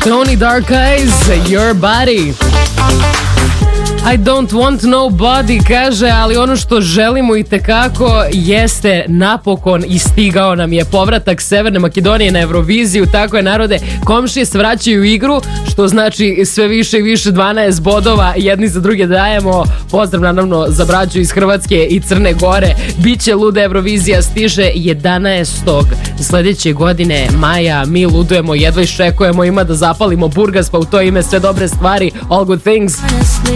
Tony Dark Eyes, Your Body. I don't want nobody, kaže, ali ono što želimo i tekako jeste napokon i stigao nam je povratak Severne Makedonije na Euroviziju. Tako je, narode, komšije se vraćaju u igru, što znači sve više i više 12 bodova jedni za druge dajemo. Pozdrav naravno za braću iz Hrvatske i Crne Gore. Biće luda Eurovizija, stiže 11. sljedeće godine maja. Mi ludujemo, jedva iščekujemo, ima da zapalimo burgas, pa u to ime sve dobre stvari, all good things.